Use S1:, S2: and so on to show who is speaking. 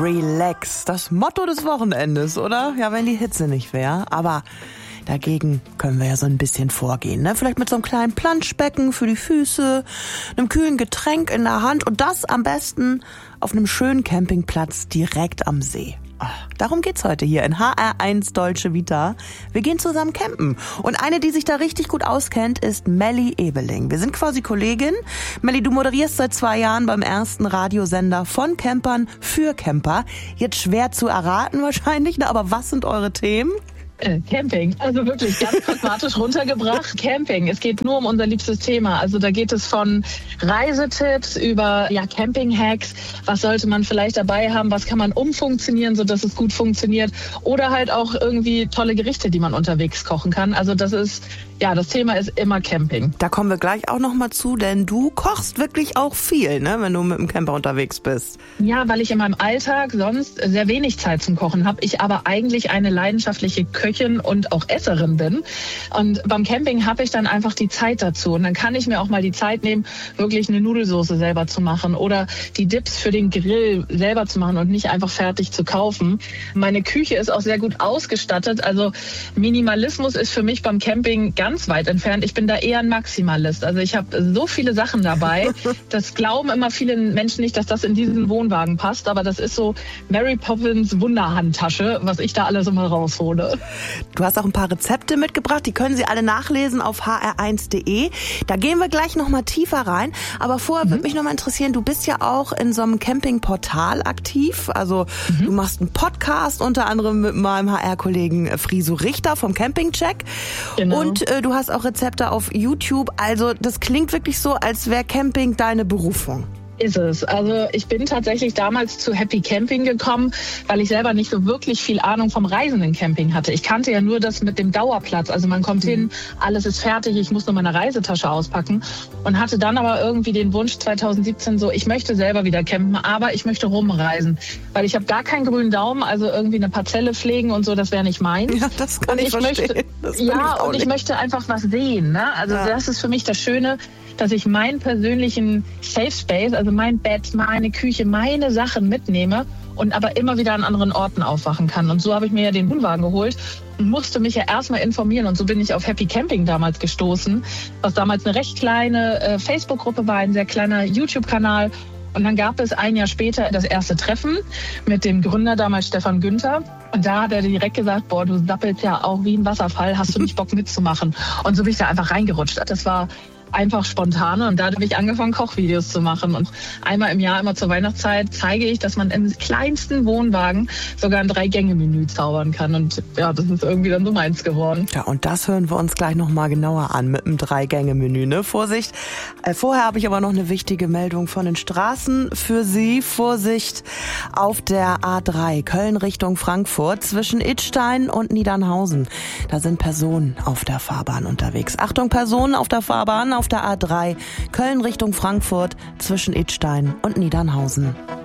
S1: Relax. Das Motto des Wochenendes, oder? Ja, wenn die Hitze nicht wäre. Aber dagegen können wir ja so ein bisschen vorgehen, ne? Vielleicht mit so einem kleinen Planschbecken für die Füße, einem kühlen Getränk in der Hand und das am besten auf einem schönen Campingplatz direkt am See. Darum geht's heute hier in HR1 Deutsche Vita. Wir gehen zusammen campen. Und eine, die sich da richtig gut auskennt, ist Melli Ebeling. Wir sind quasi Kollegin. Melli, du moderierst seit 2 Jahren beim ersten Radiosender von Campern für Camper. Jetzt schwer zu erraten wahrscheinlich, ne? Aber was sind eure Themen?
S2: Camping, also wirklich ganz pragmatisch runtergebracht. Camping, es geht nur um unser liebstes Thema. Also da geht es von Reisetipps über Camping-Hacks, was sollte man vielleicht dabei haben, was kann man umfunktionieren, sodass es gut funktioniert oder halt auch irgendwie tolle Gerichte, die man unterwegs kochen kann. Also das Thema ist immer Camping.
S1: Da kommen wir gleich auch noch mal zu, denn du kochst wirklich auch viel, ne, wenn du mit dem Camper unterwegs bist.
S2: Ja, weil ich in meinem Alltag sonst sehr wenig Zeit zum Kochen habe, ich aber eigentlich eine leidenschaftliche Köchin und auch Esserin bin. Und beim Camping habe ich dann einfach die Zeit dazu. Und dann kann ich mir auch mal die Zeit nehmen, wirklich eine Nudelsoße selber zu machen oder die Dips für den Grill selber zu machen und nicht einfach fertig zu kaufen. Meine Küche ist auch sehr gut ausgestattet. Also Minimalismus ist für mich beim Camping ganz weit entfernt. Ich bin da eher ein Maximalist. Also ich habe so viele Sachen dabei. Das glauben immer viele Menschen nicht, dass das in diesen Wohnwagen passt. Aber das ist so Mary Poppins Wunderhandtasche, was ich da alles immer raushole.
S1: Du hast auch ein paar Rezepte mitgebracht. Die können Sie alle nachlesen auf hr1.de. Da gehen wir gleich noch mal tiefer rein. Aber vorher würde mich noch mal interessieren, du bist ja auch in so einem Campingportal aktiv. Also du machst einen Podcast, unter anderem mit meinem HR-Kollegen Friso Richter vom Campingcheck.
S2: Genau.
S1: Und du hast auch Rezepte auf YouTube. Also das klingt wirklich so, als wäre Camping deine Berufung.
S2: Ist es. Also ich bin tatsächlich damals zu Happy Camping gekommen, weil ich selber nicht so wirklich viel Ahnung vom reisenden Camping hatte. Ich kannte ja nur das mit dem Dauerplatz. Also man kommt hin, alles ist fertig, ich muss nur meine Reisetasche auspacken und hatte dann aber irgendwie den Wunsch 2017 so, ich möchte selber wieder campen, aber ich möchte rumreisen, weil ich habe gar keinen grünen Daumen, also irgendwie eine Parzelle pflegen und so, das wäre nicht meins.
S1: Ja, das kann ich verstehen.
S2: Ich möchte einfach was sehen. Ne? Also das ist für mich das Schöne, dass ich meinen persönlichen Safe Space, also mein Bett, meine Küche, meine Sachen mitnehme und aber immer wieder an anderen Orten aufwachen kann. Und so habe ich mir ja den Wohnwagen geholt und musste mich ja erstmal informieren. Und so bin ich auf Happy Camping damals gestoßen, was damals eine recht kleine Facebook-Gruppe war, ein sehr kleiner YouTube-Kanal. Und dann gab es 1 Jahr später das erste Treffen mit dem Gründer damals Stefan Günther. Und da hat er direkt gesagt, boah, du sappelst ja auch wie ein Wasserfall, hast du nicht Bock mitzumachen? Und so bin ich da einfach reingerutscht. Das war einfach spontan und da habe ich angefangen, Kochvideos zu machen. Und einmal im Jahr, immer zur Weihnachtszeit, zeige ich, dass man im kleinsten Wohnwagen sogar ein 3-Gänge-Menü zaubern kann. Und ja, das ist irgendwie dann so meins geworden.
S1: Ja, und das hören wir uns gleich nochmal genauer an mit dem 3-Gänge-Menü, ne? Vorsicht. Vorher habe ich aber noch eine wichtige Meldung von den Straßen für Sie. Vorsicht auf der A3 Köln Richtung Frankfurt zwischen Idstein und Niedernhausen. Da sind Personen auf der Fahrbahn unterwegs. Achtung, Personen auf der Fahrbahn auf der A3 Köln Richtung Frankfurt zwischen Idstein und Niedernhausen.